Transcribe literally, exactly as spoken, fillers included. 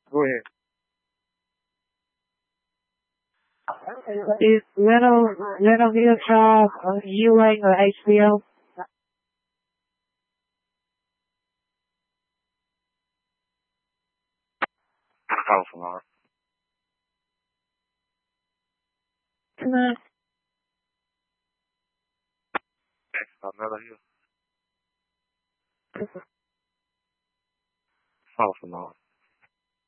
Go ahead. Is Little Little Utah uh, Ewing or H B O? False alarm. Nah. Another here. False alarm.